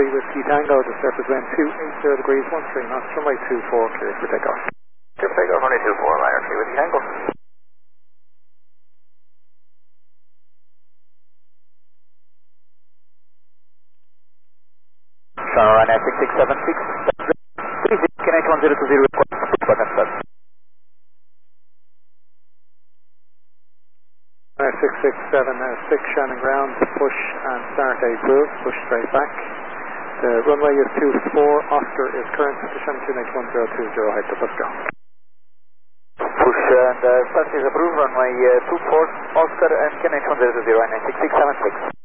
Whiskey Tango, the surface wind 280 degrees, 13 knots, runway 24, clear for takeoff. Clear for takeoff, runway 24, Ryder 3 Whiskey Tango. Ryanair 6676, please connect 1020 request, push button start. 667, 6 Shannon ground, push and start a cruise, push straight back. The runway is 24, Oscar is current, to Shannon 2H1020, height to push go. Push and start is approved, runway 24, Oscar and Connect 1020, Ryanair 6676.